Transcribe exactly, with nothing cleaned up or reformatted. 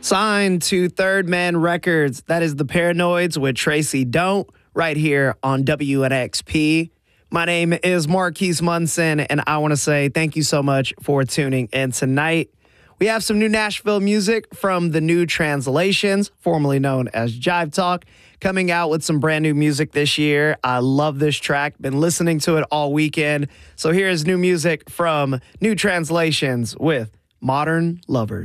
Signed to Third Man Records. That is the Paranoids with Tracy Don't right here on W N X P. My name is Marquise Munson, and I want to say thank you so much for tuning in tonight. We have some new Nashville music from the New Translations, formerly known as Jive Talk, coming out with some brand new music this year. I love this track. Been listening to it all weekend. So here is new music from New Translations with Modern Lovers.